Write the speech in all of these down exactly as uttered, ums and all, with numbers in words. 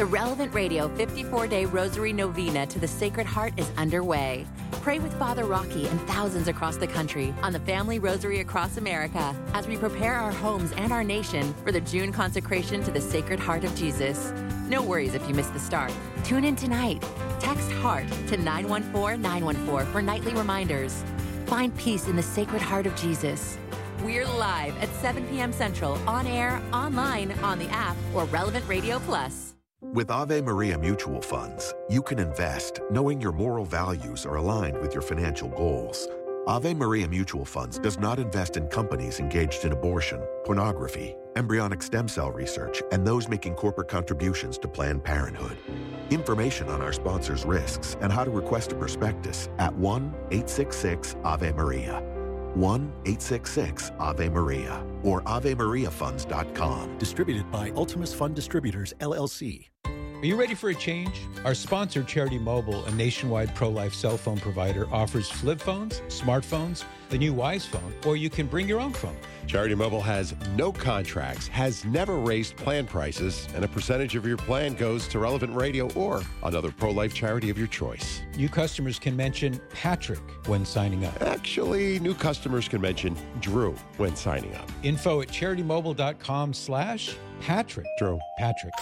The Relevant Radio fifty-four day Rosary Novena to the Sacred Heart is underway. Pray with Father Rocky and thousands across the country on the Family Rosary across America as we prepare our homes and our nation for the June consecration to the Sacred Heart of Jesus. No worries if you miss the start. Tune in tonight. Text HEART to nine one four nine one four for nightly reminders. Find peace in the Sacred Heart of Jesus. We're live at seven p.m. Central, on air, online, on the app, or Relevant Radio Plus. With Ave Maria Mutual Funds, you can invest knowing your moral values are aligned with your financial goals. Ave Maria Mutual Funds does not invest in companies engaged in abortion, pornography, embryonic stem cell research, and those making corporate contributions to Planned Parenthood. Information on our sponsors' risks and how to request a prospectus at one eight six six Ave Maria. one eight six six Ave Maria or ave maria funds dot com. Distributed by Ultimus Fund Distributors, L L C. Are you ready for a change? Our sponsor, Charity Mobile, a nationwide pro-life cell phone provider, offers flip phones, smartphones, the new Wise phone, or you can bring your own phone. Charity Mobile has no contracts, has never raised plan prices, and a percentage of your plan goes to Relevant Radio or another pro-life charity of your choice. New customers can mention Patrick when signing up. Actually, new customers can mention Drew when signing up. Info at charitymobile.com slash Patrick. Drew. Patrick.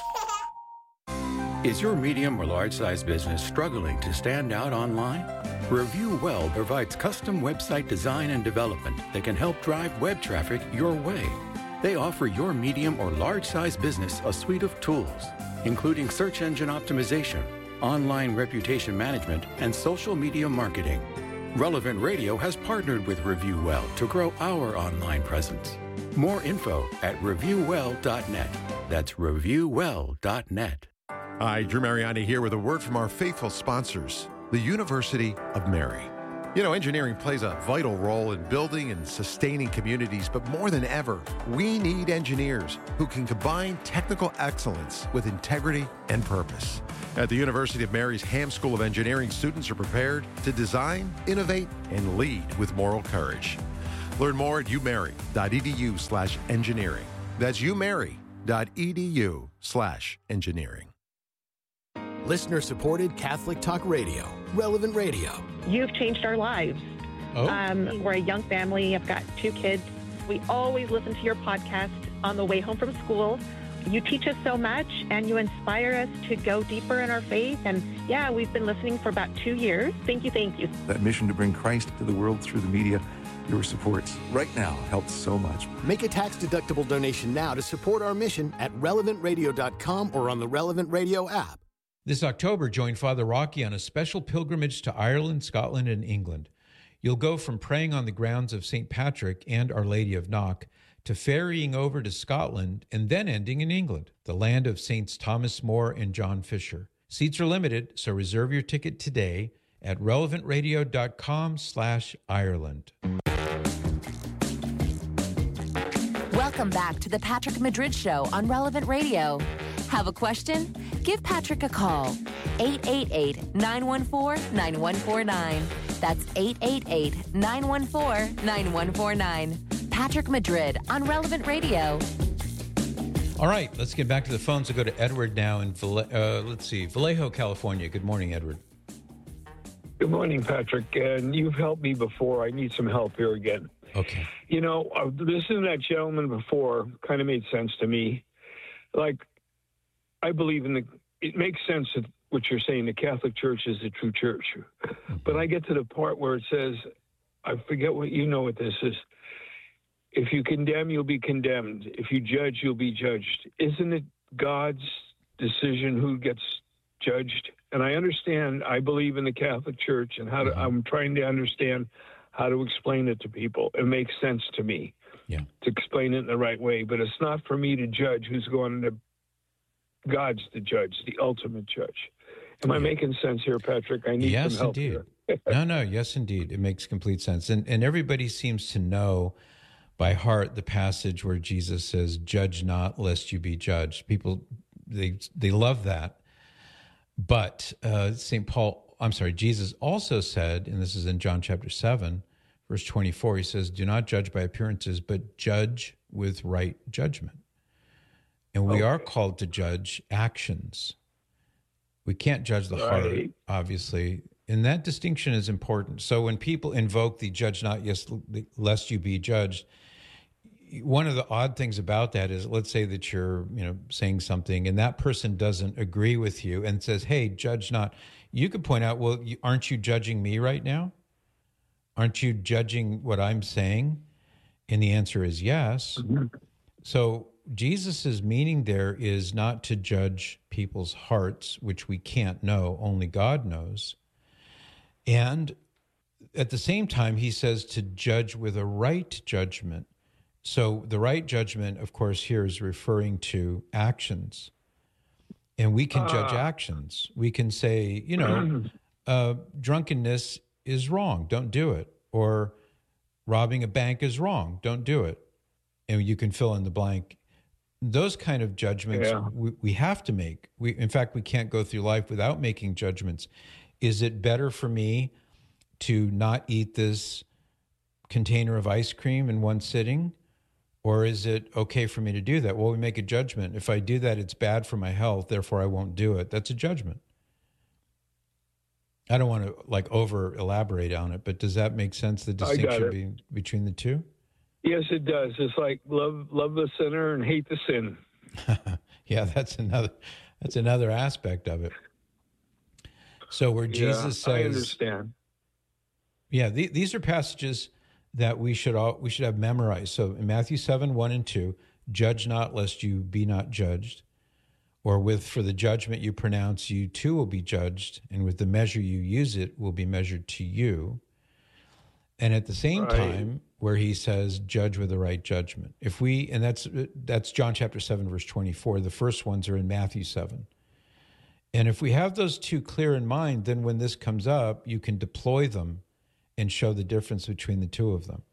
Is your medium or large-size business struggling to stand out online? Review Well provides custom website design and development that can help drive web traffic your way. They offer your medium or large-size business a suite of tools, including search engine optimization, online reputation management, and social media marketing. Relevant Radio has partnered with Review Well to grow our online presence. More info at review well dot net. That's review well dot net. Hi, Drew Mariani here with a word from our faithful sponsors, the University of Mary. You know, engineering plays a vital role in building and sustaining communities, but more than ever, we need engineers who can combine technical excellence with integrity and purpose. At the University of Mary's Ham School of Engineering, students are prepared to design, innovate, and lead with moral courage. Learn more at umary.edu slash engineering. That's umary.edu slash engineering. Listener-supported Catholic Talk Radio, Relevant Radio. You've changed our lives. Oh. Um, we're a young family. I've got two kids. We always listen to your podcast on the way home from school. You teach us so much, and you inspire us to go deeper in our faith. And, yeah, we've been listening for about two years. Thank you, thank you. That mission to bring Christ to the world through the media, your support right now helps so much. Make a tax-deductible donation now to support our mission at relevant radio dot com or on the Relevant Radio app. This October, join Father Rocky on a special pilgrimage to Ireland, Scotland, and England. You'll go from praying on the grounds of Saint Patrick and Our Lady of Knock to ferrying over to Scotland and then ending in England, the land of Saints Thomas More and John Fisher. Seats are limited, so reserve your ticket today at relevant radio dot com slash Ireland. Welcome back to the Patrick Madrid Show on Relevant Radio. Have a question? Give Patrick a call. eight eight eight, nine one four, nine one four nine. That's eight eight eight, nine one four, nine one four nine. Patrick Madrid on Relevant Radio. All right, let's get back to the phones. We'll go to Edward now in, Valle- uh, let's see, Vallejo, California. Good morning, Edward. Good morning, Patrick. And you've helped me before. I need some help here again. Okay. You know, uh, listening to that gentleman before kind of made sense to me. Like, I believe in the, it makes sense that what you're saying, the Catholic Church is the true church. Mm-hmm. But I get to the part where it says, I forget what, you know what this is. If you condemn, you'll be condemned. If you judge, you'll be judged. Isn't it God's decision who gets judged? And I understand, I believe in the Catholic Church, and how to, mm-hmm. I'm trying to understand how to explain it to people. It makes sense to me yeah. to explain it in the right way, but it's not for me to judge who's going to. God's the judge, the ultimate judge. Am I yeah. making sense here, Patrick? I need yes, some help indeed. here. no, no, yes, indeed. It makes complete sense. And and everybody seems to know by heart the passage where Jesus says, judge not, lest you be judged. People, they they love that. But uh, Saint Paul, I'm sorry, Jesus also said, and this is in John chapter seven, verse twenty-four, he says, do not judge by appearances, but judge with right judgment. And we okay. are called to judge actions. We can't judge the heart, Right. obviously. And that distinction is important. So when people invoke the judge not yes, lest you be judged, one of the odd things about that is, let's say that you're, you know, saying something and that person doesn't agree with you and says, hey, judge not. You could point out, well, you, aren't you judging me right now? Aren't you judging what I'm saying? And the answer is yes. Mm-hmm. So Jesus's meaning there is not to judge people's hearts, which we can't know, only God knows. And at the same time, he says to judge with a right judgment. So the right judgment, of course, here is referring to actions. And we can judge uh. actions. We can say, you know, uh, drunkenness is wrong, don't do it. Or robbing a bank is wrong, don't do it. And you can fill in the blank. Those kind of judgments yeah. we, we have to make. We, in fact, we can't go through life without making judgments. Is it better for me to not eat this container of ice cream in one sitting? Or is it okay for me to do that? Well, we make a judgment. If I do that, it's bad for my health, therefore I won't do it. That's a judgment. I don't want to like over elaborate on it, but does that make sense, the distinction be, between the two? Yes, it does. It's like love love the sinner and hate the sin. Yeah, that's another that's another aspect of it. So where Jesus yeah, says, I understand. Yeah, the, these are passages that we should all we should have memorized. So in Matthew seven, one and two, judge not lest you be not judged. Or with for the judgment you pronounce, you too will be judged, and with the measure you use it will be measured to you. And at the same right. time, where he says, judge with the right judgment. If we, and that's that's John chapter seven, verse twenty-four. The first ones are in Matthew seven. And if we have those two clear in mind, then when this comes up, you can deploy them and show the difference between the two of them.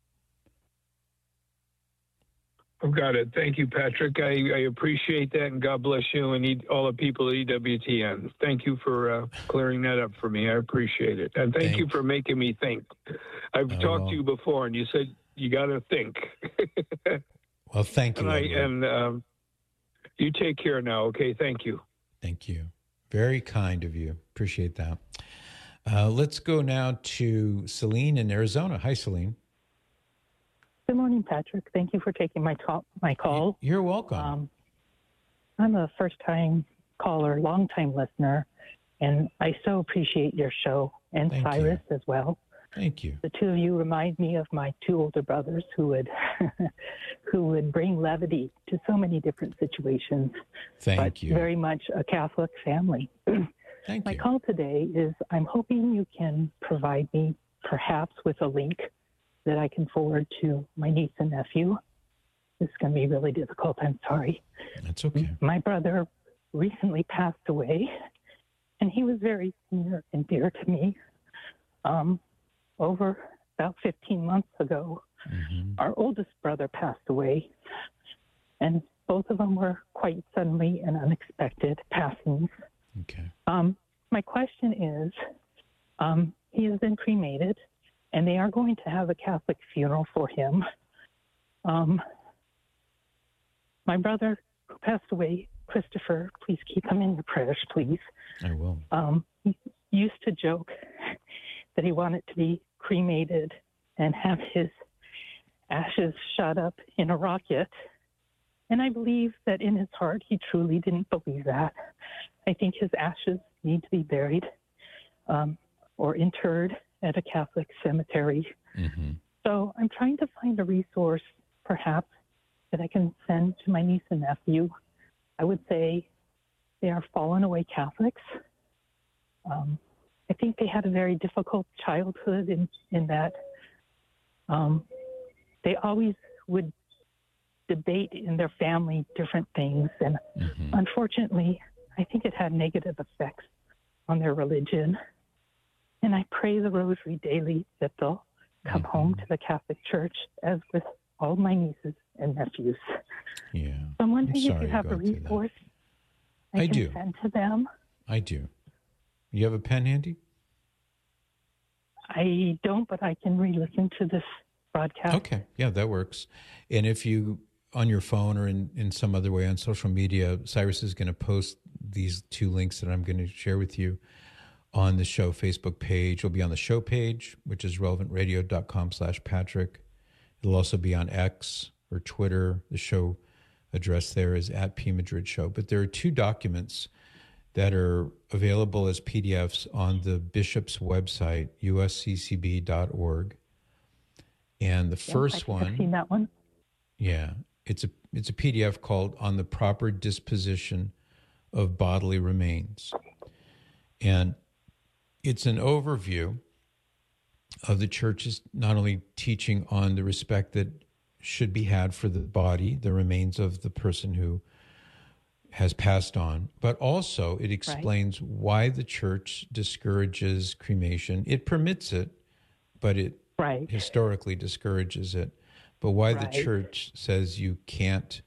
I've got it. Thank you, Patrick. I, I appreciate that, and God bless you and all the people at E W T N. Thank you for uh, clearing that up for me. I appreciate it. And thank Thanks. you for making me think. I've oh, talked to you before, and you said you got to think. Well, thank you. And, I, and um, you take care now, okay? Thank you. Thank you. Very kind of you. Appreciate that. Uh, let's go now to Celine in Arizona. Hi, Celine. Good morning, Patrick. Thank you for taking my talk, my call. You're welcome. Um, I'm a first-time caller, long-time listener, and I so appreciate your show, and Thank Cyrus you. as well. Thank you. The two of you remind me of my two older brothers who would who would bring levity to so many different situations. Thank but you. Very much a Catholic family. Thank my you. call today is I'm hoping you can provide me perhaps with a link that I can forward to my niece and nephew. This is going to be really difficult. I'm sorry. That's okay. My brother recently passed away, and he was very near and dear to me. Um, over about fifteen months ago, mm-hmm. our oldest brother passed away, and both of them were quite suddenly and unexpected passings. Okay. Um, my question is, um, he has been cremated, and they are going to have a Catholic funeral for him. Um, my brother who passed away, Christopher, please keep him in your prayers, please. I will. Um, he used to joke that he wanted to be cremated and have his ashes shot up in a rocket. And I believe that in his heart, he truly didn't believe that. I think his ashes need to be buried um, or interred at a Catholic cemetery. Mm-hmm. So I'm trying to find a resource, perhaps, that I can send to my niece and nephew. I would say they are fallen away Catholics. Um, I think they had a very difficult childhood in, in that um, they always would debate in their family different things. And mm-hmm. unfortunately, I think it had negative effects on their religion. And I pray the rosary daily that they'll come mm-hmm. home to the Catholic Church, as with all my nieces and nephews. Yeah. So I'm wondering I'm if you have a resource I, I can do. send to them. I do. You have a pen handy? I don't, but I can re-listen to this broadcast. Okay. Yeah, that works. And if you, on your phone or in, in some other way on social media, Cyrus is going to post these two links that I'm going to share with you on the show Facebook page. It'll be on the show page, which is relevantradio.com slash Patrick. It'll also be on X or Twitter. The show address there is at P Madrid Show. But there are two documents that are available as P D Fs on the bishop's website, u s c c b dot org. And the Yeah, first I think one, I've seen that one. yeah, it's a it's a P D F called "On the Proper Disposition of Bodily Remains," and it's an overview of the church's not only teaching on the respect that should be had for the body, the remains of the person who has passed on, but also it explains right. why the church discourages cremation. It permits it, but it right. historically discourages it. But why right. the church says you can't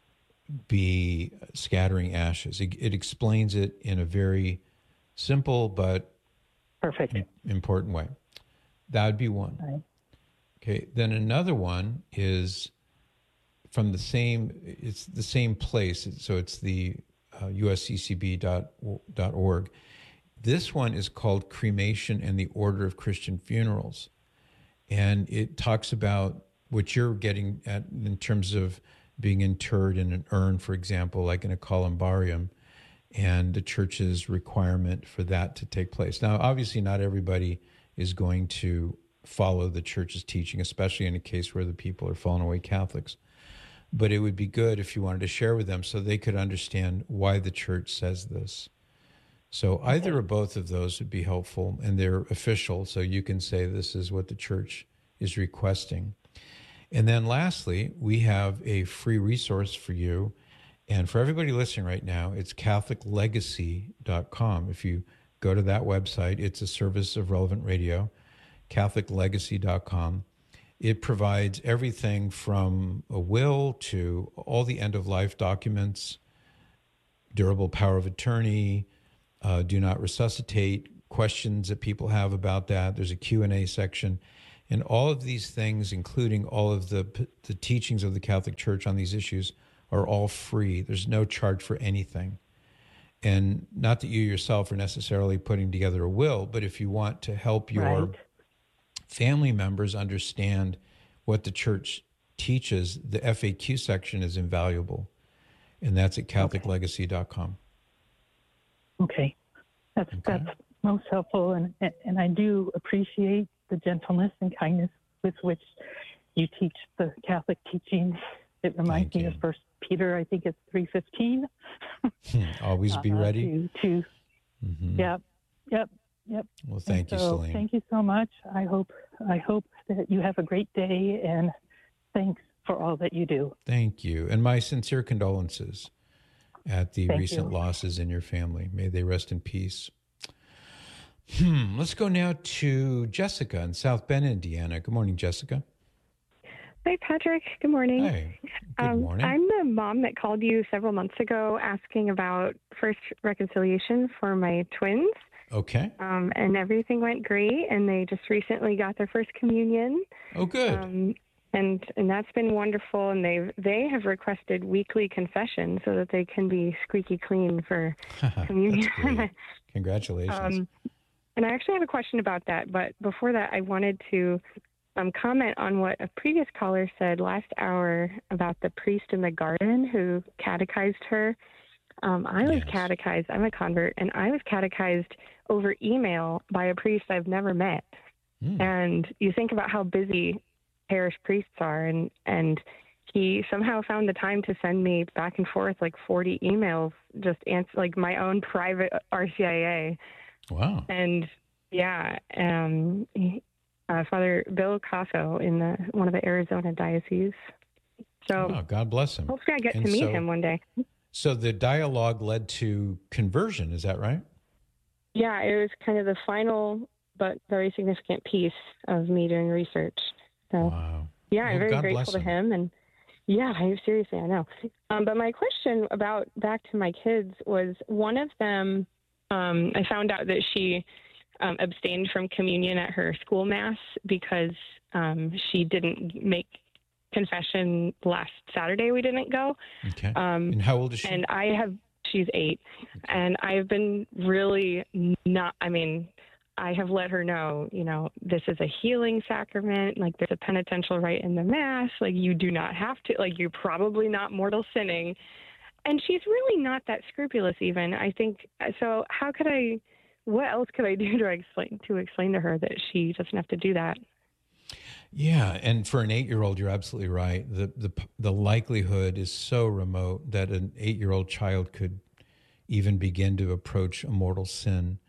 be scattering ashes. It, it explains it in a very simple but perfect im- important way. That would be one. Right. Okay. Then another one is from the same, it's the same place. So it's the uh, u s c c b dot org. This one is called Cremation and the Order of Christian Funerals. And it talks about what you're getting at in terms of being interred in an urn, for example, like in a columbarium, and the church's requirement for that to take place. Now, obviously, not everybody is going to follow the church's teaching, especially in a case where the people are fallen away Catholics. But it would be good if you wanted to share with them so they could understand why the church says this. So either okay. or both of those would be helpful, and they're official, so you can say this is what the church is requesting. And then lastly, we have a free resource for you. And for everybody listening right now, it's catholic legacy dot com. If you go to that website, it's a service of Relevant Radio, catholic legacy dot com. It provides everything from a will to all the end-of-life documents, durable power of attorney, uh, do not resuscitate, questions that people have about that. There's a Q and A section. And all of these things, including all of the the teachings of the Catholic Church on these issues, are all free. There's no charge for anything. And not that you yourself are necessarily putting together a will, but if you want to help your right. family members understand what the church teaches, the F A Q section is invaluable. And that's at catholic legacy dot com. Okay. That's okay. that's most helpful. And, and I do appreciate the gentleness and kindness with which you teach the Catholic teaching. It reminds me of First Peter, I think it's three fifteen. Always be uh, ready. To, to mm-hmm. Yep, yep, yep. Well, thank and you, so, Celine. Thank you so much. I hope I hope that you have a great day, and thanks for all that you do. Thank you. And my sincere condolences at the thank recent you. losses in your family. May they rest in peace. Hmm. Let's go now to Jessica in South Bend, Indiana. Good morning, Jessica. Hi, Patrick. Good morning. Hi. Good um, morning. I'm the mom that called you several months ago asking about first reconciliation for my twins. Okay. Um, and everything went great, and they just recently got their first communion. Oh, good. Um, and and that's been wonderful. And they they have requested weekly confession so that they can be squeaky clean for communion. That's great. Congratulations. um, and I actually have a question about that. But before that, I wanted to Um, comment on what a previous caller said last hour about the priest in the garden who catechized her. Um, I was yes. catechized. I'm a convert, and I was catechized over email by a priest I've never met. Mm. And you think about how busy parish priests are, and, and he somehow found the time to send me back and forth like forty emails, just answer like my own private R C I A. Wow. And yeah, um, he, Uh, Father Bill Casso in the, one of the Arizona dioceses. So, oh, God bless him. Hopefully I get and to meet so, him one day. So the dialogue led to conversion, is that right? Yeah, it was kind of the final but very significant piece of me doing research. So, wow. Yeah, well, I'm very God grateful to him. him. And yeah, I, seriously, I know. Um, but my question about back to my kids was one of them, um, I found out that she Um, abstained from communion at her school mass because um, she didn't make confession last Saturday. We didn't go. Okay. Um, and how old is she? And I have, She's eight. And I've been really not, I mean, I have let her know, you know, this is a healing sacrament. Like, there's a penitential rite in the Mass. Like, you do not have to, like, you're probably not mortal sinning. And she's really not that scrupulous even, I think. So how could I, what else could I do to explain, to explain to her that she doesn't have to do that? Yeah, and for an eight-year-old, you're absolutely right. The the the likelihood is so remote that an eight-year-old child could even begin to approach a mortal sin.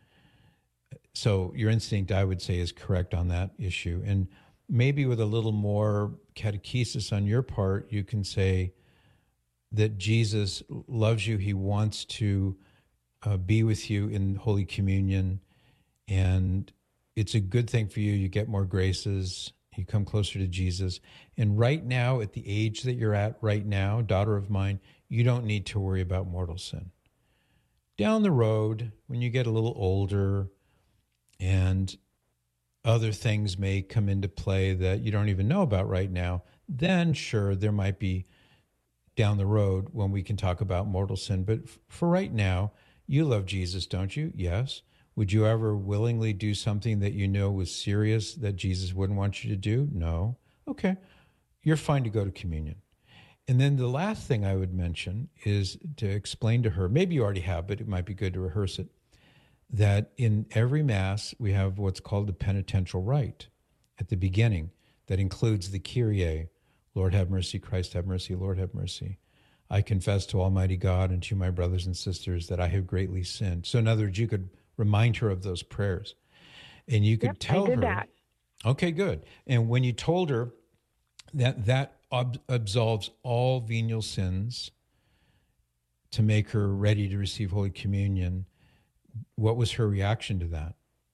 So your instinct, I would say, is correct on that issue. And maybe with a little more catechesis on your part, you can say that Jesus loves you. He wants to uh, be with you in Holy Communion, and it's a good thing for you. You get more graces. You come closer to Jesus. And right now, at the age that you're at right now, daughter of mine, you don't need to worry about mortal sin. Down the road, when you get a little older and other things may come into play that you don't even know about right now, then sure, there might be down the road when we can talk about mortal sin. But f- for right now, you love Jesus, don't you? Yes. Would you ever willingly do something that you know was serious that Jesus wouldn't want you to do? No. Okay. You're fine to go to communion. And then the last thing I would mention is to explain to her, maybe you already have, but it might be good to rehearse it, that in every Mass, we have what's called the penitential rite at the beginning that includes the Kyrie, Lord have mercy, Christ have mercy, Lord have mercy. I confess to Almighty God and to my brothers and sisters that I have greatly sinned. So in other words, you could remind her of those prayers. And you could yep, tell I did her. That. Okay, good. And when you told her that that ab- absolves all venial sins to make her ready to receive Holy Communion, what was her reaction to that?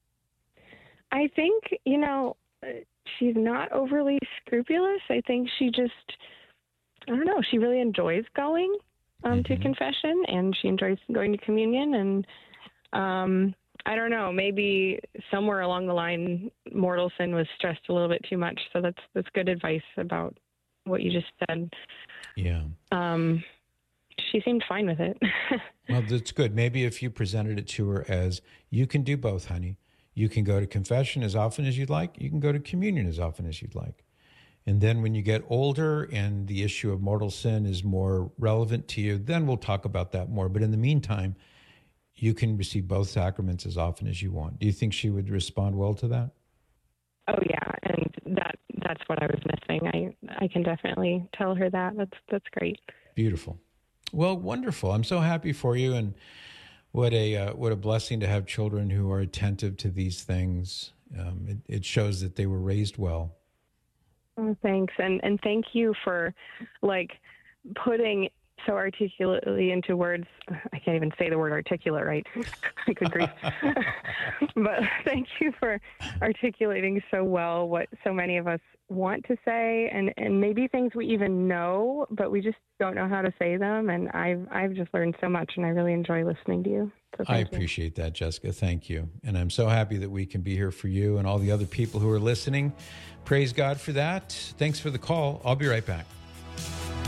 I think, you know, she's not overly scrupulous. I think she just, I don't know, she really enjoys going um, mm-hmm. to confession, and she enjoys going to communion. And um, I don't know, maybe somewhere along the line, mortal sin was stressed a little bit too much. So that's that's good advice about what you just said. Yeah. Um, she seemed fine with it. Well, that's good. Maybe if you presented it to her as, you can do both, honey. You can go to confession as often as you'd like. You can go to communion as often as you'd like. And then when you get older and the issue of mortal sin is more relevant to you, then we'll talk about that more. But in the meantime, you can receive both sacraments as often as you want. Do you think she would respond well to that? Oh, yeah. And that that's what I was missing. I, I can definitely tell her that. That's, that's great. Beautiful. Well, wonderful. I'm so happy for you. And what a uh, what a blessing to have children who are attentive to these things. Um, it, it shows that they were raised well. Oh, thanks. And and thank you for, like, putting so articulately into words. I can't even say the word articulate, right? Good grief. But thank you for articulating so well what so many of us want to say, and, and maybe things we even know, but we just don't know how to say them. And I've, I've just learned so much, and I really enjoy listening to you. So I appreciate you. that, Jessica. Thank you. And I'm so happy that we can be here for you and all the other people who are listening. Praise God for that. Thanks for the call. I'll be right back.